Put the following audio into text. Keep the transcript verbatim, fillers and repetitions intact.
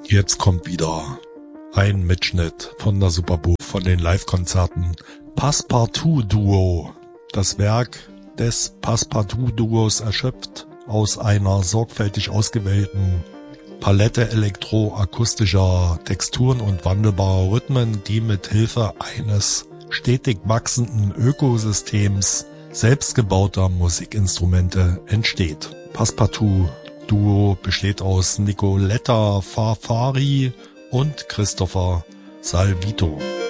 Jetzt kommt wieder ein Mitschnitt von der Superbowl von den Live-Konzerten. Passepartout-Duo. Das Werk des Passepartout-Duos erschöpft aus einer sorgfältig ausgewählten Palette elektroakustischer Texturen und wandelbarer Rhythmen, die mit Hilfe eines stetig wachsenden Ökosystems selbstgebauter Musikinstrumente entsteht. Passepartout-Duo besteht aus Nicoletta Farfari und Christopher Salvito.